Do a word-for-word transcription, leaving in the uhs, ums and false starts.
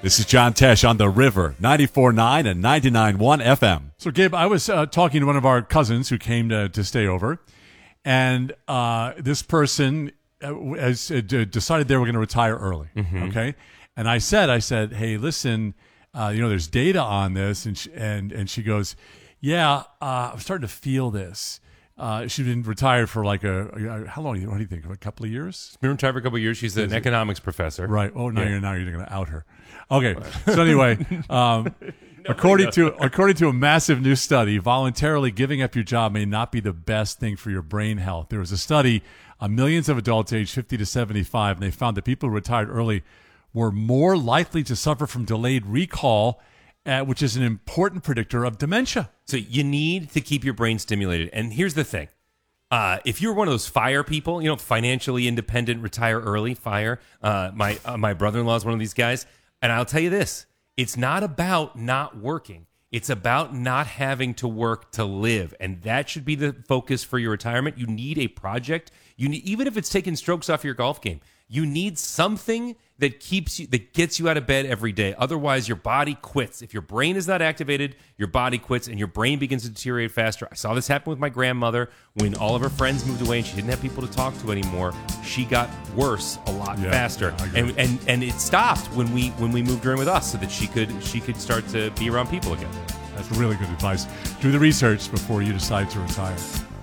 This is John Tesh on The River, ninety-four point nine and ninety-nine point one F M. So, Gabe, I was uh, talking to one of our cousins who came to, to stay over, and uh, this person uh, has uh, decided they were going to retire early, mm-hmm. okay? And I said, I said, hey, listen, uh, you know, there's data on this, and she, and, and she goes, yeah, uh, I'm starting to feel this. Uh, she's been retired for like a, a how long? What do you think? A couple of years? She's been retired for a couple of years. She's an economics professor. Right. Oh, now yeah. you're now you're going to out her. Okay. So anyway, um, according to according to a massive new study, voluntarily giving up your job may not be the best thing for your brain health. There was a study on millions of adults aged fifty to seventy-five, and they found that people who retired early were more likely to suffer from delayed recall, Uh, which is an important predictor of dementia. So you need to keep your brain stimulated. And here's the thing. Uh, if you're one of those FIRE people, you know, financially independent, retire early, FIRE, uh, my uh, my brother-in-law is one of these guys. And I'll tell you this. It's not about not working. It's about not having to work to live. And that should be the focus for your retirement. You need a project. You need, even if it's taking strokes off your golf game, you need something that keeps you, that gets you out of bed every day. Otherwise, your body quits. If your brain is not activated, your body quits, and your brain begins to deteriorate faster. I saw this happen with my grandmother when all of her friends moved away and she didn't have people to talk to anymore. She got worse a lot yeah, faster, and and and it stopped when we when we moved her in with us, so that she could she could start to be around people again. That's really good advice. Do the research before you decide to retire.